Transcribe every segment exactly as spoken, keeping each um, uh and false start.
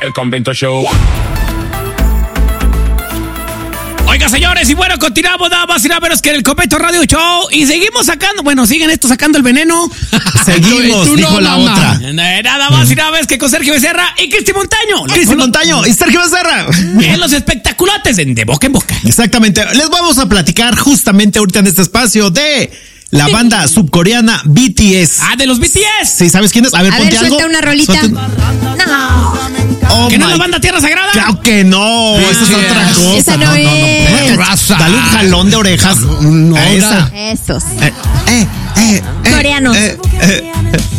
El Convento Show. Oiga, señores, y bueno, continuamos nada más y nada menos que en el Convento Radio Show. Y seguimos sacando, bueno, siguen estos sacando el veneno. Seguimos, Tú dijo no, la mamá. otra. Nada más y nada menos que con Sergio Becerra y Cristi Montaño. Cristi Montaño y Sergio Becerra. En los espectaculates en De Boca en Boca. Exactamente. Les vamos a platicar justamente ahorita en este espacio de la banda subcoreana B T S. Ah, de los B T S. Sí, ¿sabes quién es? A ver, A ponte ver, algo. suelta una rolita. Suelta- No. Oh ¿Que no es my- la banda Tierra Sagrada? Claro que no, esa es otra cosa. Esa no es. Raza. Dale un jalón de orejas No, a esa. Esos. Eh, eh, eh, eh, Coreanos. eh, eh.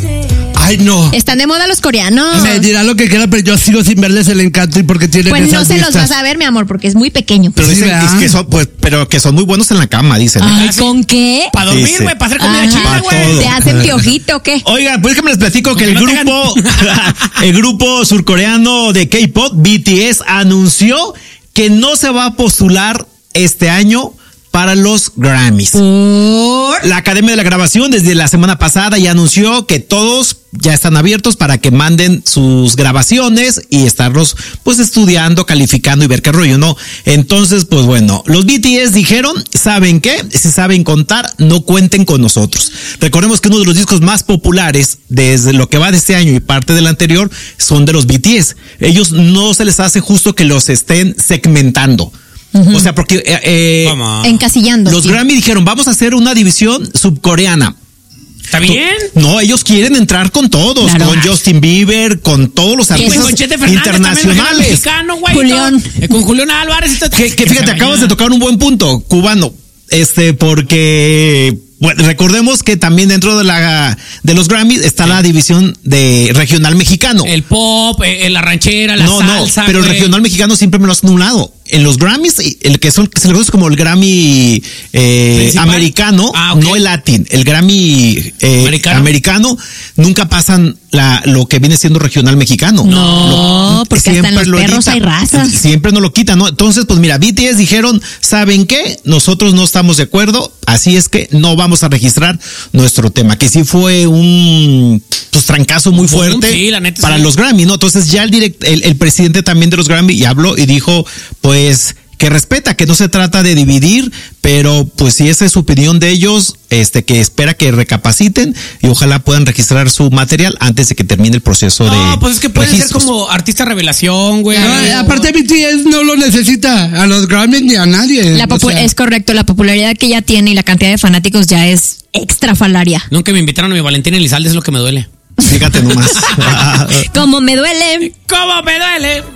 Ay, no. Están de moda los coreanos. Me dirá lo que quiera, pero yo sigo sin verles el encanto y porque tienen Pues no esas se los vistas. vas a ver, mi amor, porque es muy pequeño. Pero Sí, dicen ¿verdad? que son, pues, pero que son muy buenos en la cama, dicen. Ay, ¿con qué? Para dormir, Dice. güey, para hacer comida Ajá. china, Pa' güey. todo. ¿Te hacen piojito o qué? Oigan, pues déjenme les platico que Porque el no tengan- grupo, el grupo surcoreano de K-pop, B T S, anunció que no se va a postular este año para los Grammys. ¿Por? La Academia de la Grabación desde la semana pasada ya anunció que todos ya están abiertos para que manden sus grabaciones y estarlos pues estudiando, calificando y ver qué rollo, ¿no? Entonces, pues bueno, los B T S dijeron, ¿saben qué? Si saben contar, no cuenten con nosotros. Recordemos que uno de los discos más populares desde lo que va de este año y parte del anterior son de los B T S. Ellos no se les hace justo que los estén segmentando. O sea, porque eh, eh, ¿Cómo? Encasillando. los sí. Grammy dijeron, vamos a hacer una división subcoreana. ¿Está bien? No, ellos quieren entrar con todos, Claro. con Justin Bieber, con todos los Güey, artistas con Chete Fernández también, internacionales. mexicano, güey. Julián. todo. Eh, Con Julián Álvarez. y todo. Que, que fíjate, acabas de tocar un buen punto, cubano. Este, porque bueno, recordemos que también dentro de la de los Grammys está la división de regional mexicano. El pop, eh, la ranchera, la no, salsa, no, pero el güey. regional mexicano siempre me lo hacen a un lado. En los Grammys, el que son, que se le conoce como el Grammy eh, ¿Principal? americano, Ah, ok. no el latín, el Grammy eh, ¿Americano? americano, nunca pasan la, lo que viene siendo regional mexicano. No, Lo- porque hasta en los lo perros quitan. hay razas. Siempre no lo quitan, ¿no? Entonces, pues mira, B T S dijeron, ¿saben qué? Nosotros no estamos de acuerdo, así es que no vamos a registrar nuestro tema, que sí fue un pues trancazo muy Boom, fuerte sí, la neta, para sí. los Grammy, ¿no? Entonces ya el, direct, el, el presidente también de los Grammy y habló y dijo, pues que respeta, que no se trata de dividir, pero pues si esa es su opinión de ellos, este que espera que recapaciten y ojalá puedan registrar su material antes de que termine el proceso de No, pues es que pueden ser registros. como artista revelación, güey. No, aparte B T S no lo necesita a los Grammys ni a nadie. La O popu- sea, es correcto, la popularidad que ya tiene y la cantidad de fanáticos ya es extrafalaria. Nunca me invitaron a mi Valentín Elizalde, es lo que me duele. Fíjate nomás. Como me duele. ¿Cómo me duele?